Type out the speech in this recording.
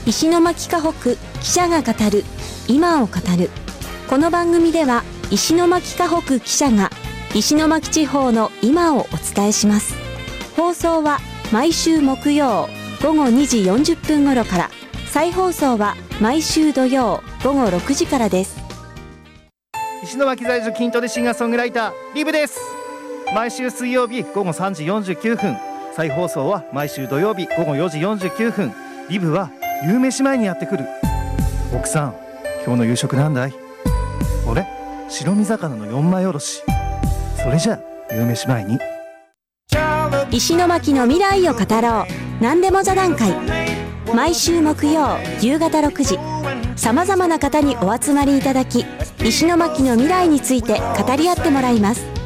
石巻河北記者が語る今を語る。この番組では石巻河北記者が石巻地方の今をお伝えします。放送は毎週木曜午後2時40分頃から、再放送は毎週土曜午後6時からです。 石巻在住筋トレシンガーソングライターリブです。毎週水曜日午後3時49分、再放送は毎週土曜日午後4時49分。リブは夕飯前にやってくる。奥さん、今日の夕食なんだい？俺、白身魚の4枚おろし。それじゃあ夕飯前に。 石巻の未来を語ろう、何でも座談会。毎週木曜夕方6時、さまざまな方にお集まりいただき、石巻の未来について語り合ってもらいます。